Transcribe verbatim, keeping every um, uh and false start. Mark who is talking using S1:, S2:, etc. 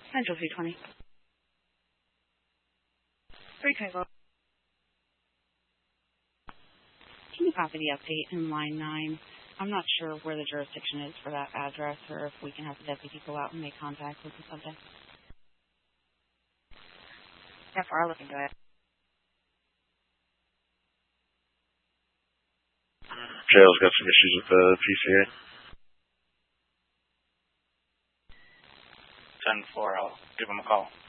S1: Central three twenty. three twenty. Can you copy the update in line nine? I'm not sure where the jurisdiction is for that address or if we can have the deputy go out and make contact with the subject. How far looking to it?
S2: Jail's got some issues with the P C A.
S3: ten four, I'll give him a call.